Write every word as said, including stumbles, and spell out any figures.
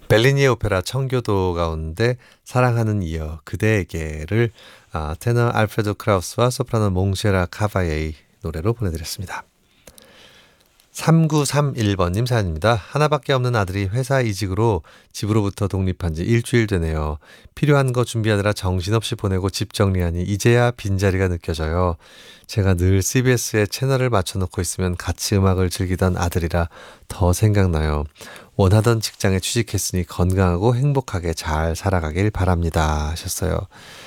벨리니의 오페라 청교도 가운데 사랑하는 이여 그대에게를 아, 테너 알프레도 크라우스와 소프라노 몽쉐라 카바예의 노래로 보내드렸습니다. 삼구삼일 번님 사연입니다. 하나밖에 없는 아들이 회사 이직으로 집으로부터 독립한 지 일주일 되네요. 필요한 거 준비하느라 정신없이 보내고 집 정리하니 이제야 빈자리가 느껴져요. 제가 늘 씨비에스에 채널을 맞춰놓고 있으면 같이 음악을 즐기던 아들이라 더 생각나요. 원하던 직장에 취직했으니 건강하고 행복하게 잘 살아가길 바랍니다 하셨어요.